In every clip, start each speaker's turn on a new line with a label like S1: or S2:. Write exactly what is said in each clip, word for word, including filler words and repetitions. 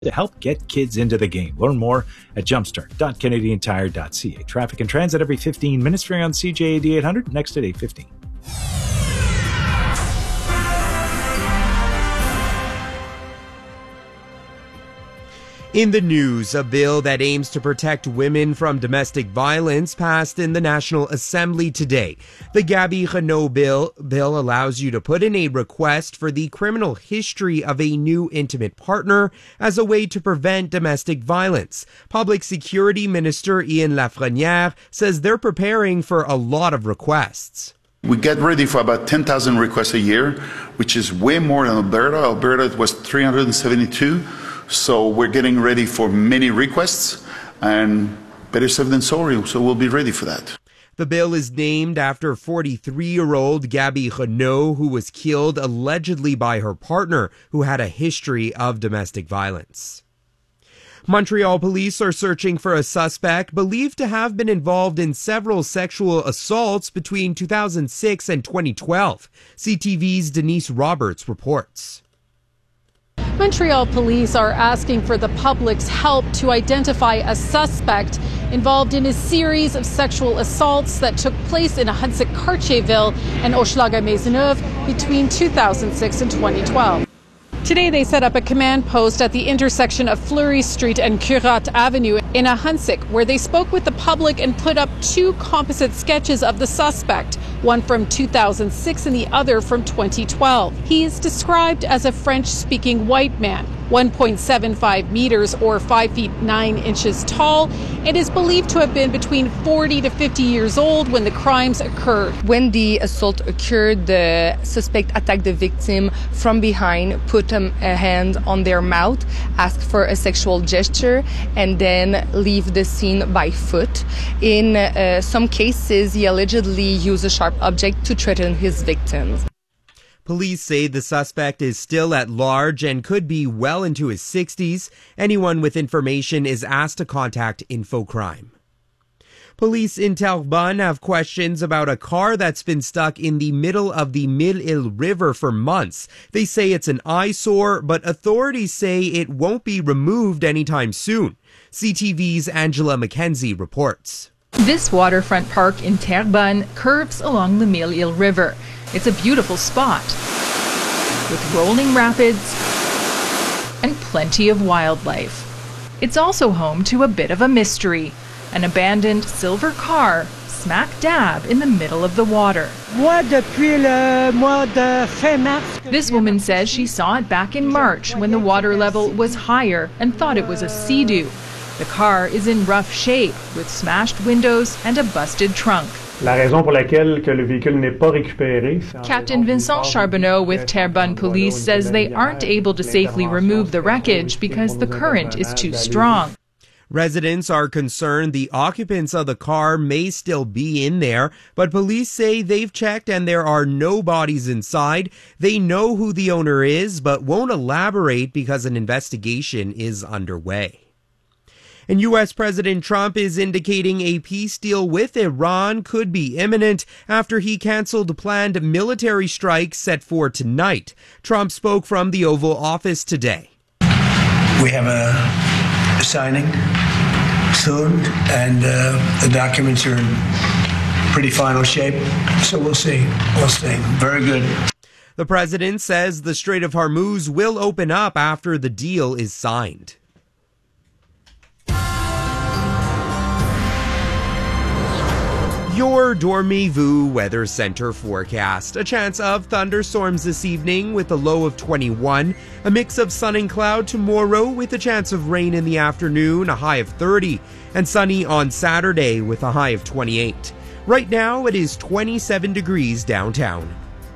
S1: to help get kids into the game. Learn more at jumpstart dot canadian tire dot c a. Traffic and transit every fifteen minutes for you on C J A D eight hundred, next at eight fifteen.
S2: In the news, a bill that aims to protect women from domestic violence passed in the National Assembly today. The Gabby Renault bill, bill allows you to put in a request for the criminal history of a new intimate partner as a way to prevent domestic violence. Public Security Minister Ian Lafrenière says they're preparing for a lot of requests.
S3: We get ready for about ten thousand requests a year, which is way more than Alberta. Alberta was three hundred seventy-two. So we're getting ready for many requests, and better safe than sorry, so we'll be ready for that.
S2: The bill is named after forty-three-year-old Gabby Renault, who was killed allegedly by her partner, who had a history of domestic violence. Montreal police are searching for a suspect believed to have been involved in several sexual assaults between two thousand six and twenty twelve. C T V's Denise Roberts reports.
S4: Montreal police are asking for the public's help to identify a suspect involved in a series of sexual assaults that took place in Ahuntsic-Cartierville and Hochelaga-Maisonneuve between two thousand six and twenty twelve. Today they set up a command post at the intersection of Fleury Street and Curat Avenue in Ahuntsic, where they spoke with the public and put up two composite sketches of the suspect, one from two thousand six and the other from twenty twelve. He is described as a French-speaking white man, one point seven five meters or five feet nine inches tall, and is believed to have been between forty to fifty years old when the crimes occurred.
S5: When the assault occurred, the suspect attacked the victim from behind, put a hand on their mouth, asked for a sexual gesture, and then leave the scene by foot. In uh, some cases, he allegedly used a sharp object to threaten his victims.
S2: Police say the suspect is still at large and could be well into his sixties. Anyone with information is asked to contact InfoCrime. Police in Terrebonne have questions about a car that's been stuck in the middle of the Mille-Île River for months. They say it's an eyesore, but authorities say it won't be removed anytime soon. C T V's Angela McKenzie reports.
S6: This waterfront park in Terrebonne curves along the Mille-Île River. It's a beautiful spot with rolling rapids and plenty of wildlife. It's also home to a bit of a mystery. An abandoned silver car smack dab in the middle of the water. This woman says she saw it back in March when the water level was higher and thought it was a sea-doo. The car is in rough shape with smashed windows and a busted trunk. Captain Vincent Charbonneau with Terrebonne Police says they aren't able to safely remove the wreckage because the current is too strong.
S2: Residents are concerned the occupants of the car may still be in there, but police say they've checked and there are no bodies inside. They know who the owner is, but won't elaborate because an investigation is underway. And U S President Trump is indicating a peace deal with Iran could be imminent after he canceled planned military strikes set for tonight. Trump spoke from the Oval Office today.
S7: We have a signing soon, and uh, the documents are in pretty final shape, so we'll see. We'll see. Very good.
S2: The president says the Strait of Hormuz will open up after the deal is signed. Your Dormez-vous Weather Center forecast. A chance of thunderstorms this evening with a low of twenty-one. A mix of sun and cloud tomorrow with a chance of rain in the afternoon, a high of thirty. And sunny on Saturday with a high of twenty-eight. Right now it is twenty-seven degrees downtown.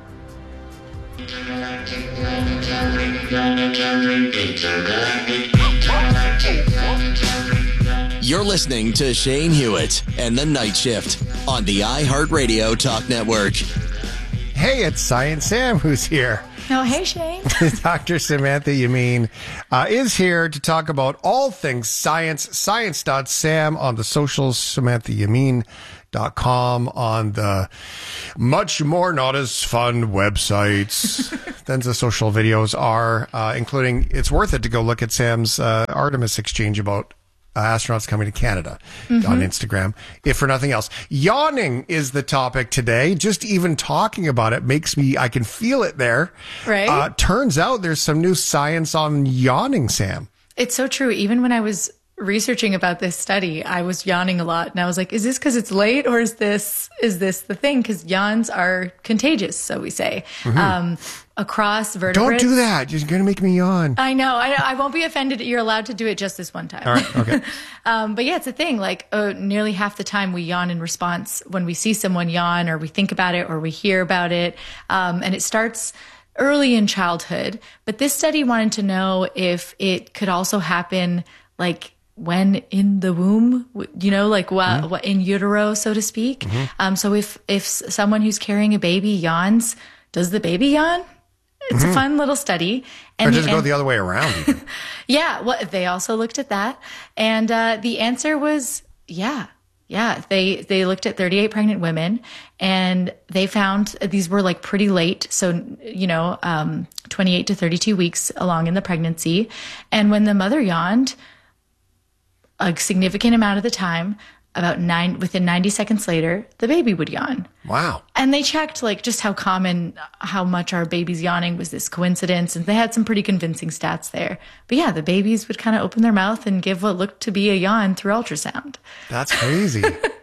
S8: You're listening to Shane Hewitt and The Night Shift on the iHeartRadio Talk Network.
S9: Hey, it's Science Sam who's here.
S10: Oh, hey, Shane.
S9: Doctor Samantha Yamin uh, is here to talk about all things science. Science dot sam on the socials. Samantha Yamin dot com on the much more not as fun websites than the social videos are, uh, including, it's worth it to go look at Sam's uh, Artemis exchange about uh, astronauts coming to Canada mm-hmm. on Instagram, if for nothing else. Yawning is the topic today. Just even talking about it makes me, I can feel it there.
S10: Right.
S9: Uh, turns out there's some new science on yawning, Sam.
S10: It's so true. Even when I was researching about this study, I was yawning a lot, and I was like, is this because it's late, or is this is this the thing? Because yawns are contagious, so we say. Mm-hmm. Um, across vertebrates.
S9: Don't do that. You're going to make me yawn.
S10: I know. I know. I won't be offended. You're allowed to do it just this one time.
S9: All right. Okay.
S10: um, but yeah, it's a thing. Like uh, nearly half the time we yawn in response when we see someone yawn, or we think about it, or we hear about it. Um, and it starts early in childhood. But this study wanted to know if it could also happen like when in the womb, you know, like what, mm-hmm. what in utero, so to speak. Mm-hmm. Um, so if, if someone who's carrying a baby yawns, does the baby yawn? It's mm-hmm. a fun little study.
S9: And or does the, it go and, the other way around? Even?
S10: Yeah. Well, they also looked at that. And, uh, the answer was, yeah. Yeah. They, they looked at thirty-eight pregnant women, and they found these were like pretty late. So, you know, um, twenty-eight to thirty-two weeks along in the pregnancy. And when the mother yawned, a significant amount of the time, about nine, within ninety seconds later, the baby would yawn.
S9: Wow.
S10: And they checked like just how common, how much our baby's yawning, was this coincidence? And they had some pretty convincing stats there. But yeah, the babies would kind of open their mouth and give what looked to be a yawn through ultrasound.
S9: That's crazy.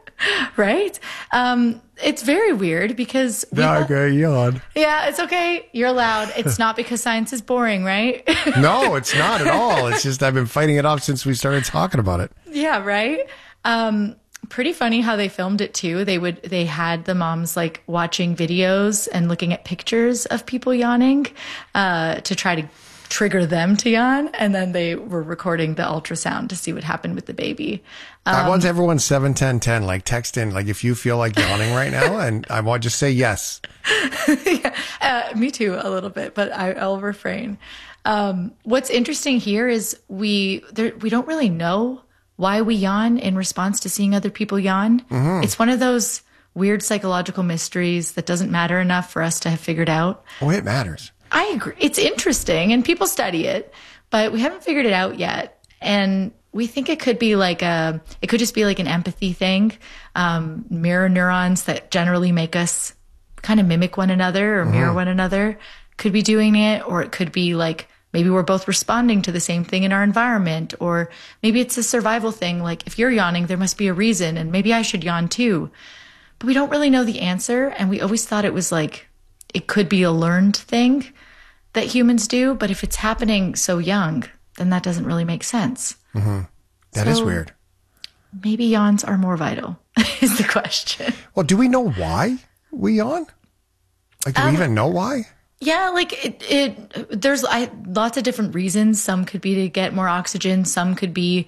S10: Right? Um, it's very weird because...
S9: Okay, yawn.
S10: Yeah, it's okay. You're allowed. It's not because science is boring, right?
S9: No, it's not at all. It's just I've been fighting it off since we started talking about it.
S10: Yeah, right? Um, pretty funny how they filmed it too. They would, they had the moms like watching videos and looking at pictures of people yawning, uh, to try to trigger them to yawn. And then they were recording the ultrasound to see what happened with the baby. Um,
S9: I want everyone seven ten ten, like text in, like if you feel like yawning right now, and I want just say yes.
S10: Yeah, uh, me too, a little bit, but I, I'll refrain. Um, what's interesting here is we, there, we don't really know why we yawn in response to seeing other people yawn. Mm-hmm. It's one of those weird psychological mysteries that doesn't matter enough for us to have figured out.
S9: Oh, it matters.
S10: I agree. It's interesting and people study it, but we haven't figured it out yet. And we think it could be like a, it could just be like an empathy thing. Um, mirror neurons that generally make us kind of mimic one another or mirror mm-hmm. one another could be doing it, or it could be like, maybe we're both responding to the same thing in our environment, or maybe it's a survival thing. Like if you're yawning, there must be a reason, and maybe I should yawn too. But we don't really know the answer. And we always thought it was like, it could be a learned thing that humans do. But if it's happening so young, then that doesn't really make sense.
S9: Mm-hmm. That so is weird.
S10: Maybe yawns are more vital is the question.
S9: Well, do we know why we yawn? Like, do um, we even know why?
S10: Yeah, like it, it there's I, lots of different reasons. Some could be to get more oxygen. Some could be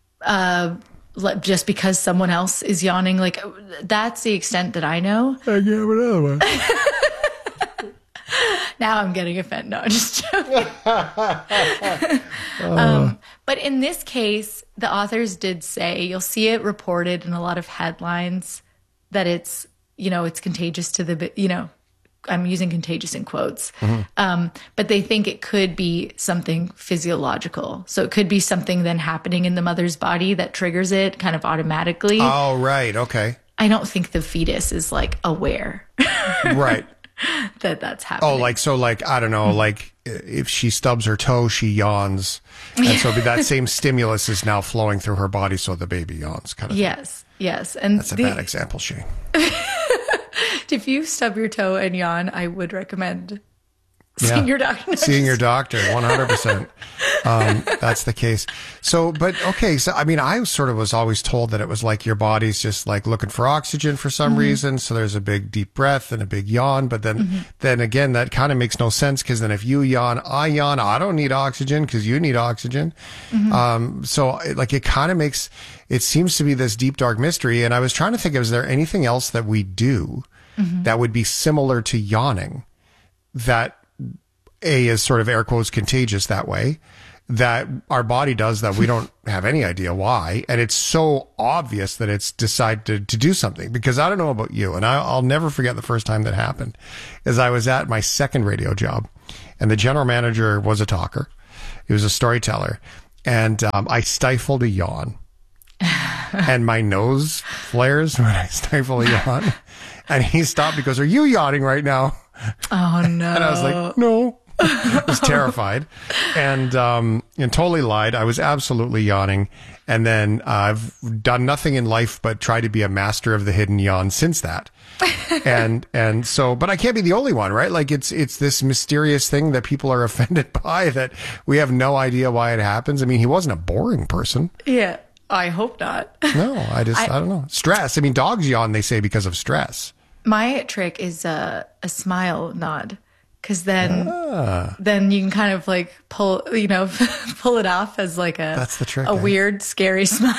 S10: uh, just because someone else is yawning. Like that's the extent that I know.
S9: I can have another one.
S10: Now I'm getting offended. No, just joking. um, but in this case, the authors did say, you'll see it reported in a lot of headlines that it's, you know, it's contagious to the, you know, I'm using contagious in quotes, mm-hmm. um, but they think it could be something physiological. So it could be something then happening in the mother's body that triggers it kind of automatically.
S9: Oh, right. Okay.
S10: I don't think the fetus is like aware.
S9: Right.
S10: that that's happening.
S9: Oh, like, so like, I don't know, mm-hmm. like if she stubs her toe, she yawns. And so that same stimulus is now flowing through her body. So the baby yawns kind of.
S10: Yes. Thing. Yes. And
S9: that's a
S10: the,
S9: bad example, Shane.
S10: If you stub your toe and yawn, I would recommend seeing
S9: yeah.
S10: your doctor.
S9: Seeing your doctor, one hundred percent. Um, that's the case. So, but okay. So, I mean, I sort of was always told that it was like your body's just like looking for oxygen for some mm-hmm. reason. So there's a big deep breath and a big yawn. But then, mm-hmm. then again, that kind of makes no sense, because then if you yawn, I yawn, I don't need oxygen because you need oxygen. Mm-hmm. Um, so like it kind of makes, it seems to be this deep, dark mystery. And I was trying to think, is there anything else that we do mm-hmm. that would be similar to yawning that A is sort of air quotes contagious that way, that our body does that we don't have any idea why. And it's so obvious that it's decided to, to do something. Because I don't know about you, and I, I'll never forget the first time that happened, is I was at my second radio job, and the general manager was a talker. He was a storyteller. And um, I stifled a yawn. And my nose flares when I stifle a yawn. And he stopped because, are you yawning right now?
S10: Oh, no.
S9: And I was like, no. I was terrified and um, and totally lied. I was absolutely yawning. And then uh, I've done nothing in life but try to be a master of the hidden yawn since that. and and so, but I can't be the only one, right? Like it's it's this mysterious thing that people are offended by that we have no idea why it happens. I mean, he wasn't a boring person.
S10: Yeah, I hope not.
S9: No, I just, I,
S10: I
S9: don't know. Stress. I mean, dogs yawn, they say, because of stress.
S10: My trick is a, a smile nod. Because then,
S9: ah.
S10: then you can kind of like pull, you know, pull it off as like a
S9: That's the trick,
S10: a
S9: eh?
S10: weird, scary smile.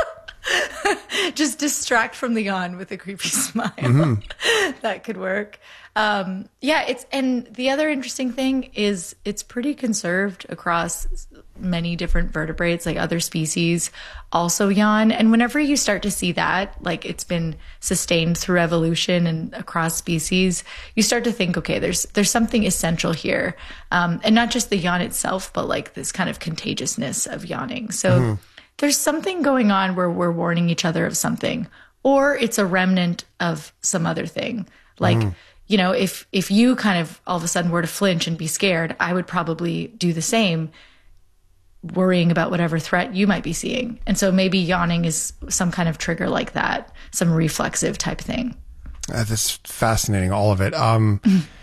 S10: Just distract from the yawn with a creepy smile. Mm-hmm. That could work. Um, yeah, it's and the other interesting thing is it's pretty conserved across many different vertebrates, like other species also yawn. And whenever you start to see that, like it's been sustained through evolution and across species, you start to think, okay, there's there's something essential here. Um, and not just the yawn itself, but like this kind of contagiousness of yawning. So mm-hmm. there's something going on where we're warning each other of something, or it's a remnant of some other thing. Like, mm. you know, if if you kind of all of a sudden were to flinch and be scared, I would probably do the same, worrying about whatever threat you might be seeing. And so maybe yawning is some kind of trigger like that, some reflexive type thing.
S9: Uh, that's fascinating, all of it. Um,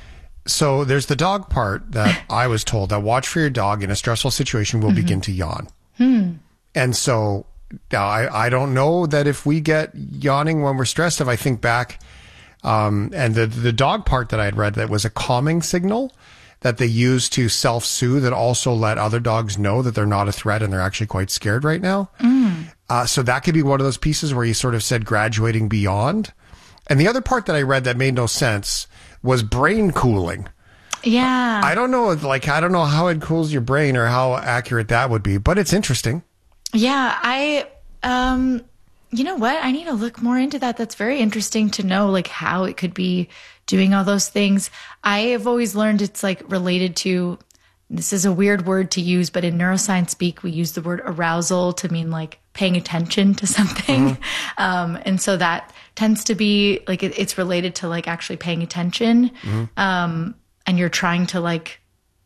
S9: so there's the dog part that I was told that watch for your dog in a stressful situation will mm-hmm. begin to yawn.
S10: Hmm.
S9: And so now I, I don't know that if we get yawning when we're stressed, if I think back, um, and the, the dog part that I had read that was a calming signal that they use to self-soothe and also let other dogs know that they're not a threat and they're actually quite scared right now.
S10: Mm.
S9: Uh, so that could be one of those pieces where you sort of said graduating beyond. And the other part that I read that made no sense was brain cooling.
S10: Yeah.
S9: I don't know, like, I don't know how it cools your brain or how accurate that would be, but it's interesting.
S10: Yeah. I, um, you know what? I need to look more into that. That's very interesting to know, like, how it could be doing all those things. I have always learned it's like related to, this is a weird word to use, but in neuroscience speak, we use the word arousal to mean like paying attention to something. Mm-hmm. Um, and so that tends to be like, it, it's related to like actually paying attention. Mm-hmm. Um, and you're trying to like,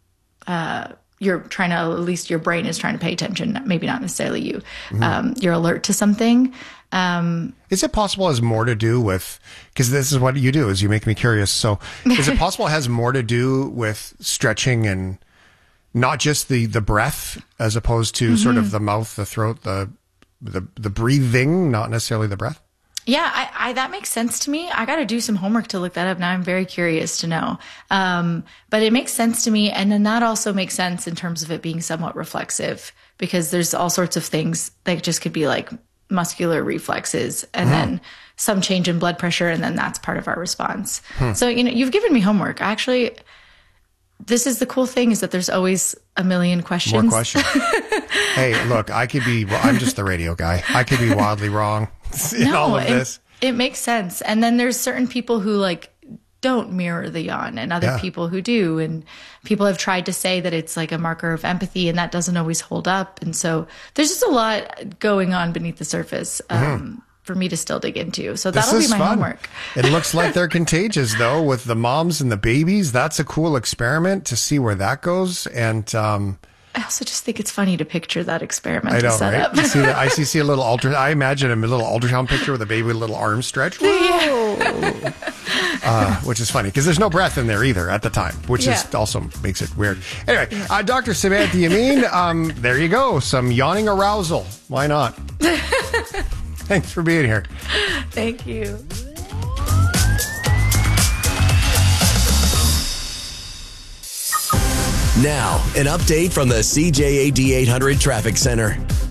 S10: uh, you're trying to, at least your brain is trying to pay attention, maybe not necessarily you. Mm-hmm. Um, you're alert to something. Um,
S9: is it possible it has more to do with, because this is what you do, is you make me curious. So is it possible it has more to do with stretching and not just the, the breath as opposed to mm-hmm. sort of the mouth, the throat, the, the, the breathing, not necessarily the breath?
S10: Yeah, I, I, that makes sense to me. I got to do some homework to look that up. Now I'm very curious to know. Um, but it makes sense to me. And then that also makes sense in terms of it being somewhat reflexive, because there's all sorts of things that just could be like muscular reflexes and mm. then some change in blood pressure. And then that's part of our response. Hmm. So, you know, you've given me homework. Actually, this is the cool thing, is that there's always a million questions.
S9: More questions. Hey, look, I could be, well, I'm just the radio guy. I could be wildly wrong in
S10: no,
S9: all of
S10: it,
S9: this.
S10: It makes sense. And then there's certain people who like don't mirror the yawn and other
S9: Yeah. people
S10: people who do. And people have tried to say that it's like a marker of empathy, and that doesn't always hold up. And so there's just a lot going on beneath the surface um, mm-hmm. for me to still dig into. So
S9: This
S10: that'll be
S9: is
S10: my
S9: fun.
S10: homework.
S9: It looks like they're contagious, though, with the moms and the babies. That's a cool experiment to see where that goes. And um,
S10: I also just think it's funny to picture that experiment
S9: I know,
S10: set
S9: right?
S10: up.
S9: You see, the, I see, see a little ultra. I imagine a little ultrasound picture with a baby with a little arm stretch.
S10: Yeah.
S9: Uh, which is funny because there's no breath in there either at the time, which
S10: Yeah.
S9: is also makes it weird. Anyway, uh, Doctor Samantha Yamin, um, there you go. Some yawning arousal. Why not? Thanks for being here.
S10: Thank you.
S8: Now, an update from the C J A D eight hundred Traffic Center.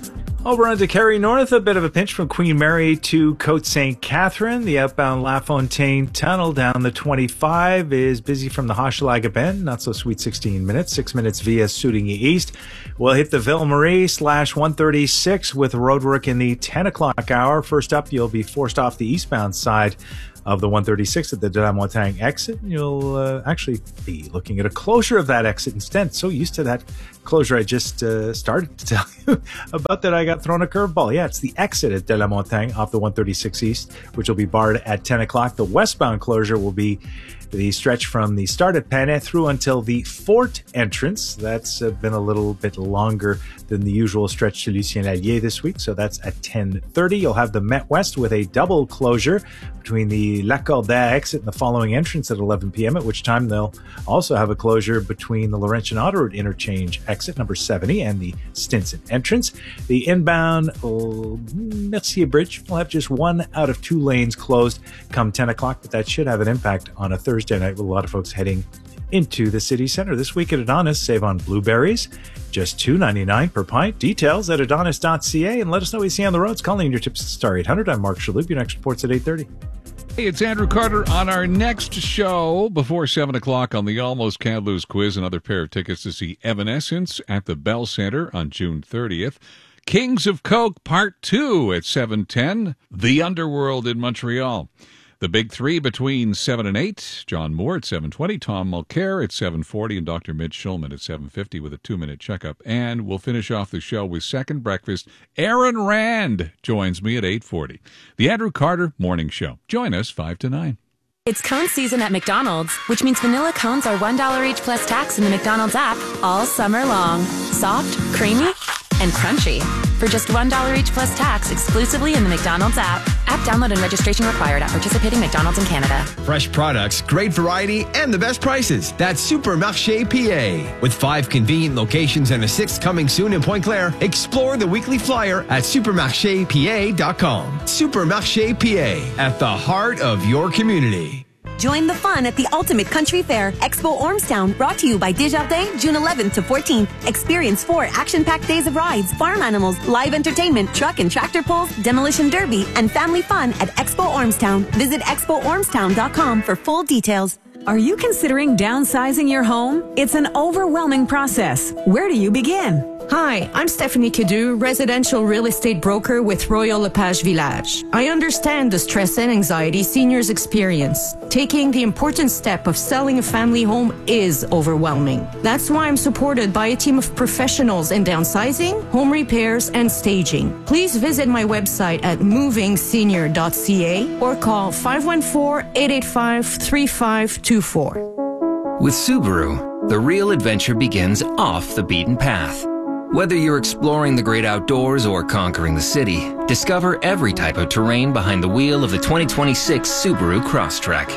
S1: Over onto Kerry North, a bit of a pinch from Queen Mary to Côte Saint Catherine. The outbound La Fontaine Tunnel down the twenty-five is busy from the Hochelaga Bend. Not so sweet sixteen minutes. Six minutes via Soudigny East. We'll hit the Ville Marie slash one thirty-six with roadwork in the ten o'clock hour. First up, you'll be forced off the eastbound side of the one thirty-six at the De La Montagne exit. You'll uh, actually be looking at a closure of that exit instead. So used to that closure I just uh, started to tell you about that I got thrown a curveball. Yeah, it's the exit at De La Montagne off the one thirty-six East, which will be barred at ten o'clock. The westbound closure will be the stretch from the start at Panet through until the Fort entrance. That's uh, been a little bit longer than the usual stretch to Lucien Lallier this week, so that's at ten thirty. You'll have the Met West with a double closure between the Lacordaire exit and the following entrance at eleven p.m., at which time they'll also have a closure between the Laurentian Autoroute interchange exit number seventy and the Stinson entrance. The inbound oh, Mercier Bridge will have just one out of two lanes closed come ten o'clock, but that should have an impact on a Thursday night with a lot of folks heading into the city center. This week at Adonis, save on blueberries, just two ninety-nine per pint. Details at adonis dot c a, and let us know what you see on the roads. Calling your tips at Star eight hundred. I'm Mark Shalhoub. Your next report's at eight thirty.
S11: Hey, it's Andrew Carter on our next show before seven o'clock on the Almost Can't Lose quiz. Another pair of tickets to see Evanescence at the Bell Center on June thirtieth. Kings of Coke Part two at seven ten. The Underworld in Montreal. The Big Three between seven and eight. John Moore at seven twenty. Tom Mulcair at seven forty. And Doctor Mitch Schulman at seven fifty with a two-minute checkup. And we'll finish off the show with Second Breakfast. Aaron Rand joins me at eight forty. The Andrew Carter Morning Show. Join us five to nine.
S12: It's cone season at McDonald's, which means vanilla cones are one dollar each plus tax in the McDonald's app all summer long. Soft, creamy, and crunchy. For just one dollar each plus tax exclusively in the McDonald's app. App download and registration required at participating McDonald's in Canada.
S13: Fresh products, great variety, and the best prices. That's Supermarché P A. With five convenient locations and a sixth coming soon in Pointe Claire, explore the weekly flyer at supermarché p a dot com. Supermarché P A, at the heart of your community.
S14: Join the fun at the Ultimate Country Fair, Expo Ormstown, brought to you by Desjardins, June eleventh to fourteenth. Experience four action-packed days of rides, farm animals, live entertainment, truck and tractor pulls, demolition derby, and family fun at Expo Ormstown. Visit expo ormstown dot com for full details.
S15: Are you considering downsizing your home? It's an overwhelming process. Where do you begin?
S16: Hi, I'm Stephanie Cadu, residential real estate broker with Royal LePage Village. I understand the stress and anxiety seniors experience. Taking the important step of selling a family home is overwhelming. That's why I'm supported by a team of professionals in downsizing, home repairs, and staging. Please visit my website at moving senior dot c a or call five one four, eight eight five, three five two four.
S17: With Subaru, the real adventure begins off the beaten path. Whether you're exploring the great outdoors or conquering the city, discover every type of terrain behind the wheel of the twenty twenty-six Subaru Crosstrek.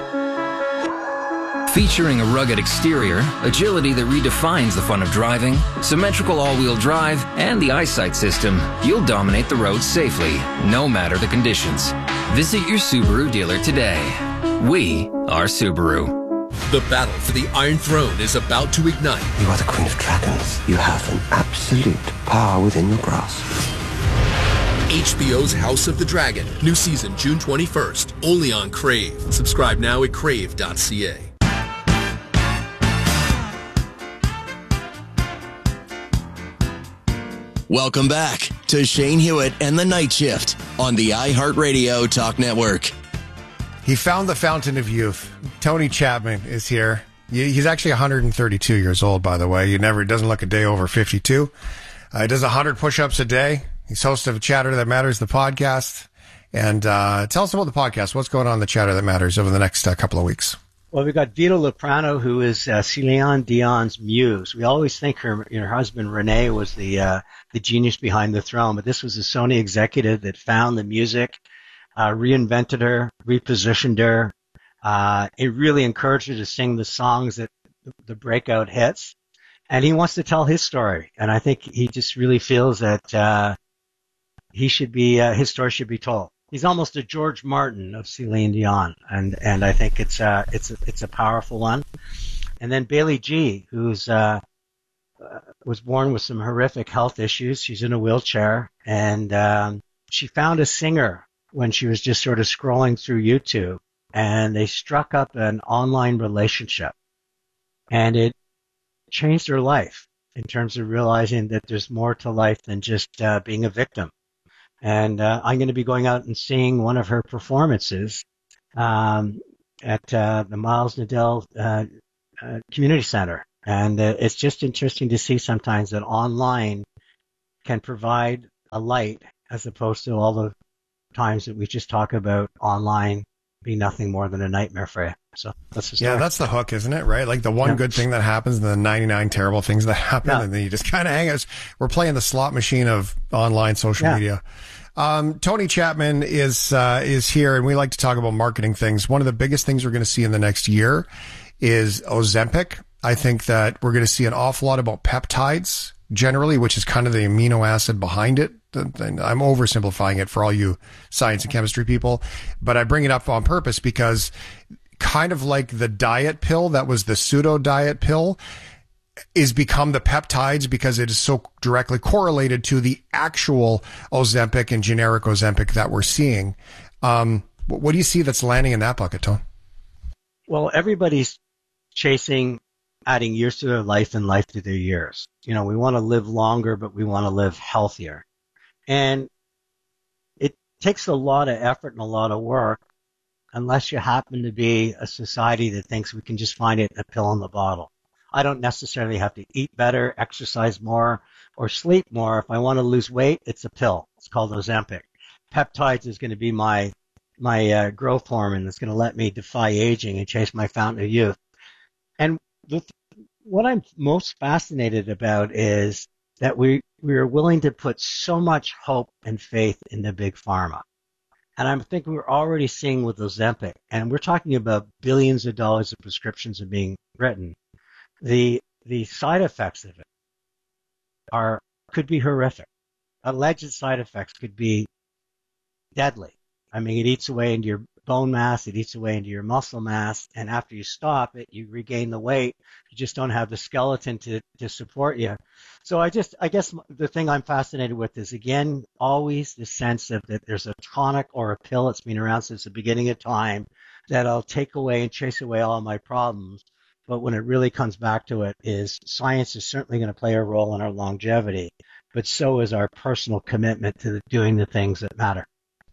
S17: Featuring a rugged exterior, agility that redefines the fun of driving, symmetrical all-wheel drive, and the eyesight system, you'll dominate the roads safely, no matter the conditions. Visit your Subaru dealer today. We are Subaru.
S18: The battle for the Iron Throne is about to ignite.
S19: You are the Queen of Dragons. You have an absolute power within your grasp.
S18: H B O's House of the Dragon. New season June twenty-first. Only on Crave. Subscribe now at crave dot c a.
S8: Welcome back to Shane Hewitt and the Night Shift on the iHeartRadio Talk Network.
S9: He found the fountain of youth. Tony Chapman is here. He's actually one hundred thirty-two years old, by the way. He never doesn't look a day over fifty-two. Uh, he does one hundred push-ups a day. He's host of Chatter That Matters, the podcast. And uh, tell us about the podcast. What's going on in the Chatter That Matters over the next uh, couple of weeks?
S20: Well, we've got Vito Loprano, who is uh, Celine Dion's muse. We always think her, her husband Renee was the uh, the genius behind the throne, but this was a Sony executive that found the music, uh, reinvented her, repositioned her. Uh, it really encouraged her to sing the songs that the breakout hits, and he wants to tell his story. And I think he just really feels that uh, he should be uh, his story should be told. He's almost a George Martin of Celine Dion, and and I think it's uh it's a, it's a powerful one. And then Bailey G, who's uh, uh was born with some horrific health issues. She's in a wheelchair, and um, she found a singer when she was just sort of scrolling through YouTube, and they struck up an online relationship, and it changed her life in terms of realizing that there's more to life than just uh, being a victim. And uh, I'm going to be going out and seeing one of her performances um, at uh, the Miles Nadell uh, uh, Community Center. And uh, it's just interesting to see sometimes that online can provide a light as opposed to all the times that we just talk about online being nothing more than a nightmare for you. So that's the story.
S9: Yeah, that's the hook, isn't it? Right? Like the one
S20: Yeah.
S9: good thing that happens and the ninety-nine terrible things that happen.
S20: Yeah.
S9: And then you just kind of hang out. We're playing the slot machine of online social
S20: Yeah.
S9: media. Um, Tony Chapman is, uh, is here, and we like to talk about marketing things. One of the biggest things we're going to see in the next year is Ozempic. I think that we're going to see an awful lot about peptides generally, which is kind of the amino acid behind it. And I'm oversimplifying it for all you science and chemistry people, but I bring it up on purpose because kind of like the diet pill that was the pseudo diet pill is become the peptides because it is so directly correlated to the actual Ozempic and generic Ozempic that we're seeing. Um, what do you see that's landing in that bucket, Tone?
S20: Well, everybody's chasing adding years to their life and life to their years. You know, we want to live longer, but we want to live healthier. And it takes a lot of effort and a lot of work unless you happen to be a society that thinks we can just find it in a pill in the bottle. I don't necessarily have to eat better, exercise more, or sleep more. If I want to lose weight, it's a pill. It's called Ozempic. Peptides is going to be my my uh, growth hormone that's going to let me defy aging and chase my fountain of youth. And the, what I'm most fascinated about is that we, we are willing to put so much hope and faith in the big pharma. And I think we're already seeing with Ozempic, and we're talking about billions of dollars of prescriptions are being written. The the side effects of it are could be horrific. Alleged side effects could be deadly. I mean, it eats away into your bone mass, it eats away into your muscle mass, and after you stop it, you regain the weight. You just don't have the skeleton to, to support you. So I just, I guess the thing I'm fascinated with is, again, always the sense of that there's a tonic or a pill that's been around since the beginning of time that'll take away and chase away all my problems. But when it really comes back to it is science is certainly going to play a role in our longevity, but so is our personal commitment to doing the things that matter.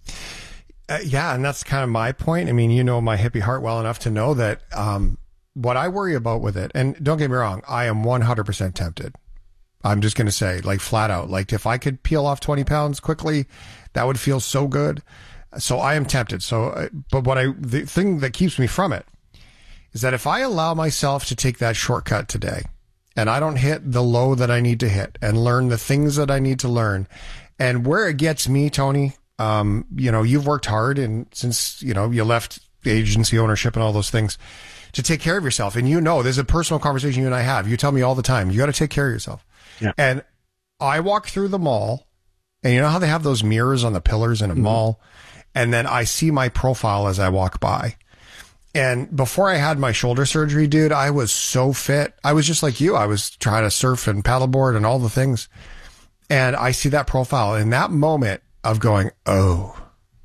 S9: Uh, yeah, and that's kind of my point. I mean, you know my hippie heart well enough to know that um, what I worry about with it, and don't get me wrong, I am one hundred percent tempted. I'm just going to say, like, flat out, like, if I could peel off twenty pounds quickly, that would feel so good. So I am tempted. So, uh, but what I, the thing that keeps me from it is that if I allow myself to take that shortcut today and I don't hit the low that I need to hit and learn the things that I need to learn, and where it gets me, Tony, Um, you know, you've worked hard and since, you know, you left agency ownership and all those things to take care of yourself. And you know, there's a personal conversation you and I have. You tell me all the time, you got to take care of yourself. Yeah. And I walk through the mall and you know how they have those mirrors on the pillars in a mm-hmm. mall? And then I see my profile as I walk by. And before I had my shoulder surgery, dude, I was so fit. I was just like you. I was trying to surf and paddleboard and all the things. And I see that profile in that moment of going, oh,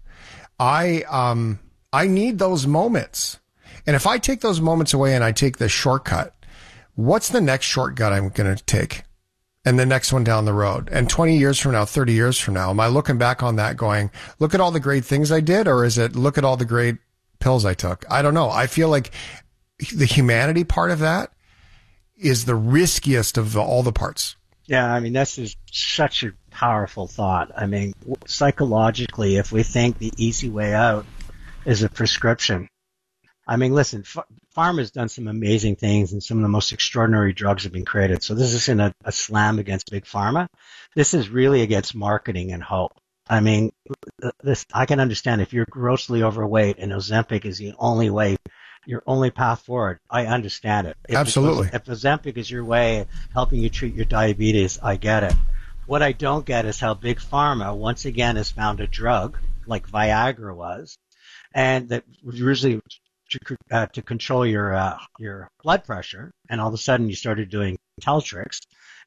S9: I, um, I need those moments. And if I take those moments away and I take the shortcut, what's the next shortcut I'm going to take? And the next one down the road. And twenty years from now, thirty years from now, am I looking back on that going, look at all the great things I did? Or is it look at all the great pills I took? I don't know. I feel like the humanity part of that is the riskiest of the, all the parts.
S20: Yeah, I mean, this is such a powerful thought. I mean, psychologically, if we think the easy way out is a prescription, I mean, listen, ph- pharma's done some amazing things and some of the most extraordinary drugs have been created. So this isn't a, a slam against big pharma. This is really against marketing and hope. I mean, this I can understand if you're grossly overweight and Ozempic is the only way, your only path forward. I understand it. If
S9: Absolutely.
S20: If Ozempic is your way of helping you treat your diabetes, I get it. What I don't get is how big pharma once again has found a drug like Viagra was, and that was usually to, uh, to control your uh, your blood pressure, and all of a sudden you started doing Teltrix,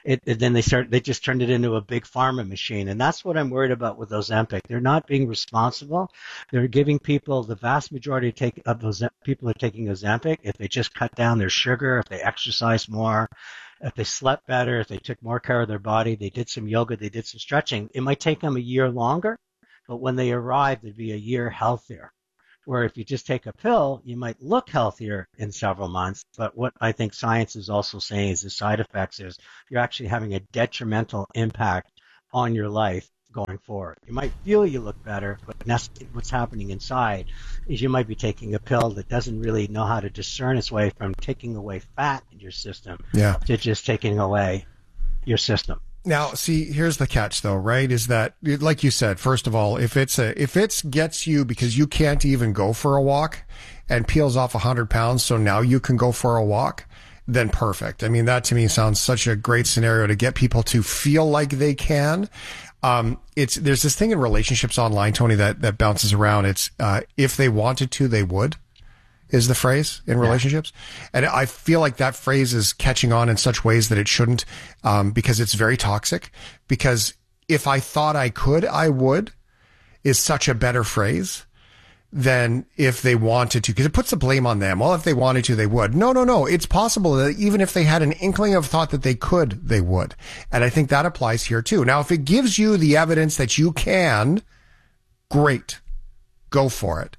S20: it, and then they start, they just turned it into a big pharma machine. And that's what I'm worried about with Ozempic. They're not being responsible. They're giving people, the vast majority of, take, of those people are taking Ozempic. If they just cut down their sugar, if they exercise more, if they slept better, if they took more care of their body, they did some yoga, they did some stretching, it might take them a year longer, but when they arrive, they'd be a year healthier. Where if you just take a pill, you might look healthier in several months. But what I think science is also saying is the side effects is you're actually having a detrimental impact on your life going forward. You might feel you look better, but what's happening inside is you might be taking a pill that doesn't really know how to discern its way from taking away fat in your system
S9: yeah.
S20: to just taking away your system.
S9: Now, see, here's the catch, though, right? Is that, like you said, first of all, if it's a, if it's gets you because you can't even go for a walk and peels off a hundred pounds, so now you can go for a walk, then perfect. I mean, that to me sounds such a great scenario to get people to feel like they can. Um, it's, there's this thing in relationships online, Tony, that, that bounces around. It's, uh, if they wanted to, they would. Is the phrase in relationships. Yeah. And I feel like that phrase is catching on in such ways that it shouldn't, um, because it's very toxic. Because if I thought I could, I would is such a better phrase than if they wanted to, because it puts the blame on them. Well, if they wanted to, they would. No, no, no. It's possible that even if they had an inkling of thought that they could, they would. And I think that applies here too. Now, if it gives you the evidence that you can, great. Go for it.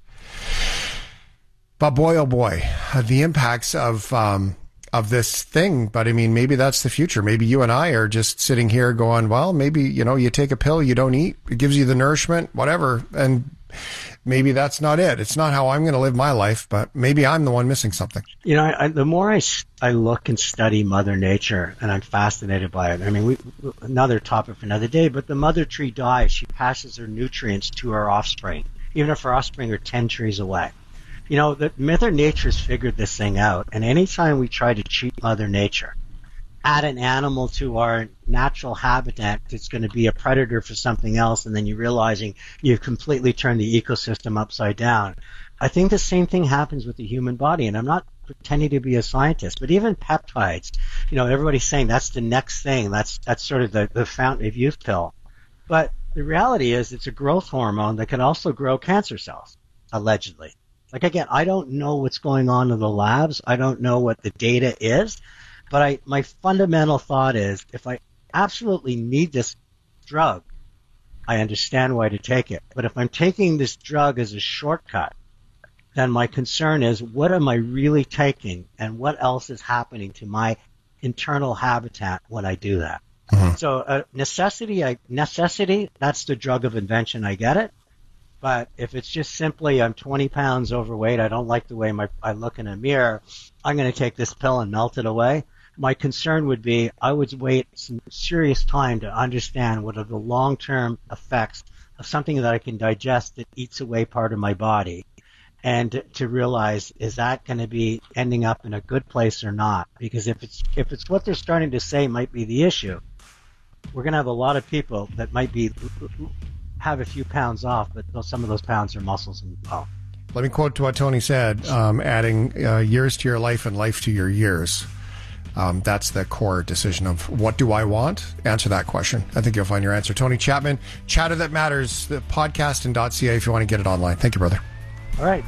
S9: But boy, oh boy, the impacts of um, of this thing. But I mean, maybe that's the future. Maybe you and I are just sitting here going, well, maybe, you know, you take a pill, you don't eat, it gives you the nourishment, whatever. And maybe that's not it. It's not how I'm going to live my life, but maybe I'm the one missing something.
S20: You know, I, the more I, I look and study Mother Nature, and I'm fascinated by it. I mean, we, another topic for another day, but the mother tree dies. She passes her nutrients to her offspring, even if her offspring are ten trees away. You know, the Mother Nature's figured this thing out, and anytime we try to cheat Mother Nature, add an animal to our natural habitat that's going to be a predator for something else, and then you're realizing you've completely turned the ecosystem upside down. I think the same thing happens with the human body, and I'm not pretending to be a scientist, but even peptides, you know, everybody's saying that's the next thing, that's that's sort of the, the fountain of youth pill. But the reality is it's a growth hormone that can also grow cancer cells, allegedly. Like, again, I don't know what's going on in the labs. I don't know what the data is. But I, my fundamental thought is if I absolutely need this drug, I understand why to take it. But if I'm taking this drug as a shortcut, then my concern is what am I really taking and what else is happening to my internal habitat when I do that? Mm-hmm. So uh, necessity, I, necessity, that's the drug of invention. I get it. But if it's just simply I'm twenty pounds overweight, I don't like the way my, I look in a mirror, I'm going to take this pill and melt it away. My concern would be I would wait some serious time to understand what are the long-term effects of something that I can digest that eats away part of my body, and to realize, is that going to be ending up in a good place or not? Because if it's if it's what they're starting to say might be the issue, we're going to have a lot of people that might be have a few pounds off, but some of those pounds are muscles and bone.
S9: Let me quote to what Tony said, um, adding uh, years to your life and life to your years. Um, that's the core decision of what do I want? Answer that question. I think you'll find your answer. Tony Chapman, Chatter That Matters, the podcast and .ca if you want to get it online. Thank you, brother.
S20: All right.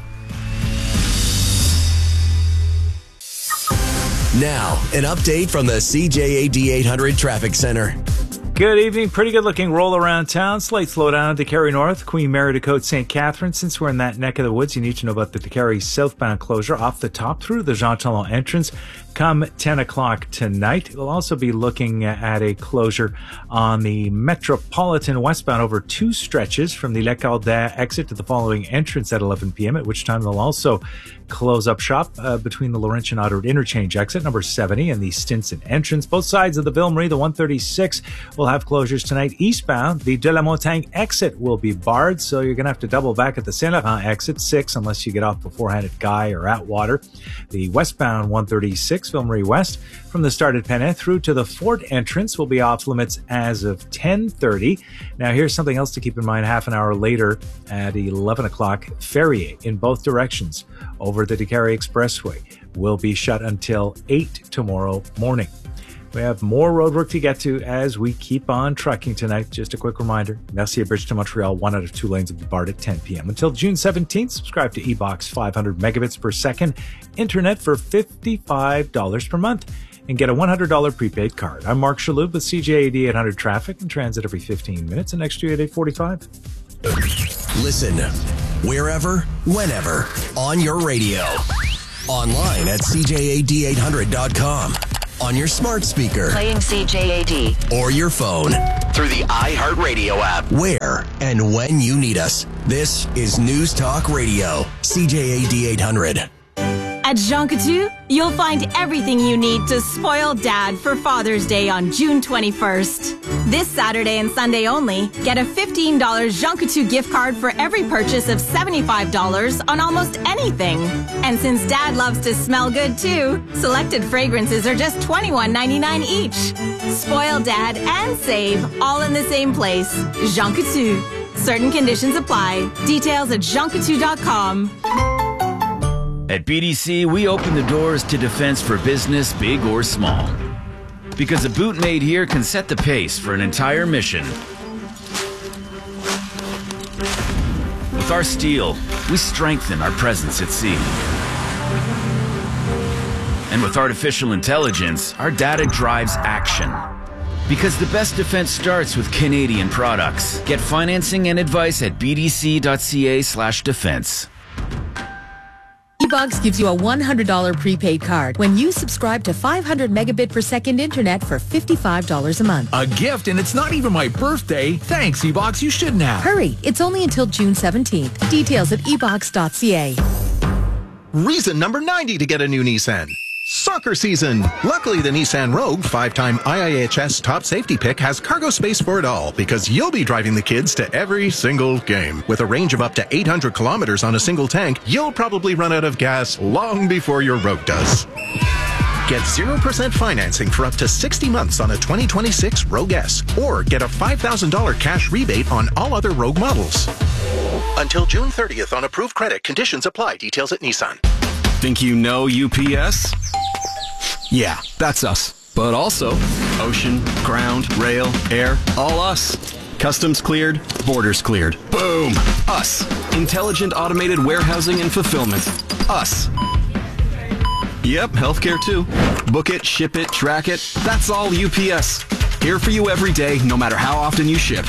S8: Now, an update from the C J A D eight hundred Traffic Center.
S1: Good evening. Pretty good looking roll around town. Slight slowdown to Carey North, Queen Mary to Côte Saint Catherine. Since we're in that neck of the woods, you need to know about the Carey southbound closure off the top through the Jean Talon entrance come ten o'clock tonight. We'll also be looking at a closure on the Metropolitan westbound over two stretches from the Le Caudet exit to the following entrance at eleven p.m., at which time they'll also close up shop uh, between the Laurentian Autoroute interchange exit number seventy and the Stinson entrance. Both sides of the Ville Marie, the one thirty-six, will have closures tonight. Eastbound, the De La Montagne exit will be barred, so you're going to have to double back at the Saint Laurent exit six unless you get off beforehand at Guy or Atwater. The westbound one thirty-six, Ville Marie West, from the start at Pennet through to the Fort entrance will be off limits as of ten thirty. Now here's something else to keep in mind. Half an hour later at eleven o'clock, Ferrier in both directions over the Décarie Expressway will be shut until eight tomorrow morning. We have more roadwork to get to as we keep on trucking tonight. Just a quick reminder, Mercier Bridge to Montreal, one out of two lanes will be barred at ten p.m. Until June seventeenth, subscribe to eBox five hundred megabits per second, internet for fifty-five dollars per month, and get a one hundred dollars prepaid card. I'm Mark Shalhoub with C J A D eight hundred traffic and transit every fifteen minutes, and next year at eight forty-five.
S8: Listen, wherever, whenever, on your radio. Online at C J A D eight hundred dot com. On your smart speaker.
S21: Playing C J A D.
S8: Or your phone. Through the iHeartRadio app. Where and when you need us. This is News Talk Radio. C J A D eight hundred.
S22: At Jean Coutu, you'll find everything you need to spoil Dad for Father's Day on June twenty-first. This Saturday and Sunday only, get a fifteen dollars Jean Coutu gift card for every purchase of seventy-five dollars on almost anything. And since Dad loves to smell good too, selected fragrances are just twenty-one ninety-nine each. Spoil Dad and save all in the same place. Jean Coutu. Certain conditions apply. Details at jean coutu dot com.
S23: At B D C, we open the doors to defense for business, big or small. Because a boot made here can set the pace for an entire mission. With our steel, we strengthen our presence at sea. And with artificial intelligence, our data drives action. Because the best defense starts with Canadian products. Get financing and advice at b d c dot c a slash defense.
S24: eBox gives you a one hundred dollars prepaid card when you subscribe to five hundred megabit per second internet for fifty-five dollars a month.
S25: A gift, and it's not even my birthday. Thanks, eBox. You shouldn't have.
S24: Hurry. It's only until June seventeenth. Details at e box dot c a.
S26: Reason number ninety to get a new Nissan. Soccer season. Luckily, the Nissan Rogue, five-time I I H S top safety pick, has cargo space for it all because you'll be driving the kids to every single game. With a range of up to eight hundred kilometers on a single tank, you'll probably run out of gas long before your Rogue does. Get zero percent financing for up to sixty months on a twenty twenty-six Rogue S, or get a five thousand dollars cash rebate on all other Rogue models. Until June thirtieth on approved credit. Conditions apply. Details at Nissan.
S27: Think you know U P S? Yeah, that's us. But also, ocean, ground, rail, air, all us. Customs cleared, borders cleared. Boom! Us. Intelligent automated warehousing and fulfillment. Us. Yep, healthcare too. Book it, ship it, track it. That's all U P S. Here for you every day, no matter how often you ship.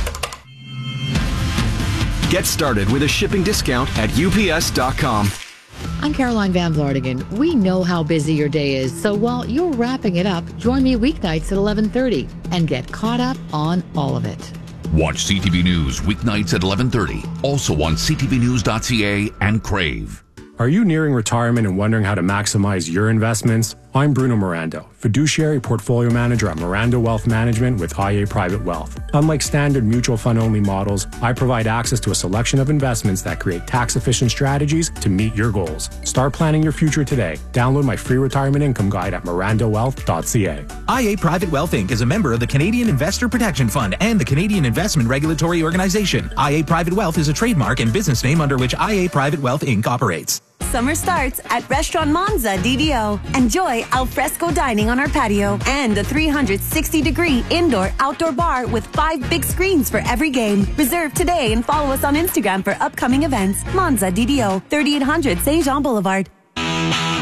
S27: Get started with a shipping discount at U P S dot com.
S28: I'm Caroline Van Vlardingen. We know how busy your day is, so while you're wrapping it up, join me weeknights at eleven thirty and get caught up on all of it.
S29: Watch C T V News weeknights at eleven thirty, also on c t v news dot c a and Crave.
S30: Are you nearing retirement and wondering how to maximize your investments? I'm Bruno Mirando, fiduciary portfolio manager at Mirando Wealth Management with I A Private Wealth. Unlike standard mutual fund only models, I provide access to a selection of investments that create tax efficient strategies to meet your goals. Start planning your future today. Download my free retirement income guide at mirando wealth dot c a.
S31: I A Private Wealth Incorporated is a member of the Canadian Investor Protection Fund and the Canadian Investment Regulatory Organization. I A Private Wealth is a trademark and business name under which I A Private Wealth Incorporated operates.
S14: Summer starts at Restaurant Monza D D O. Enjoy al fresco dining on our patio and a three hundred sixty degree indoor-outdoor bar with five big screens for every game. Reserve today and follow us on Instagram for upcoming events. Monza D D O, thirty-eight hundred Saint Jean Boulevard.